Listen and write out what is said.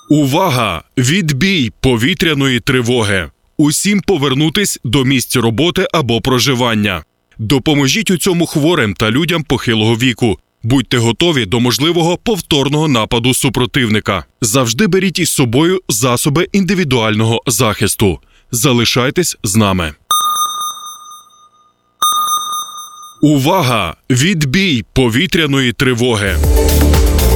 Увага! Відбій повітряної тривоги! Усім повернутись до місць роботи або проживання. Допоможіть у цьому хворим та людям похилого віку. Будьте готові до можливого повторного нападу супротивника. Завжди беріть із собою засоби індивідуального захисту. Залишайтесь з нами. Увага! Відбій повітряної тривоги!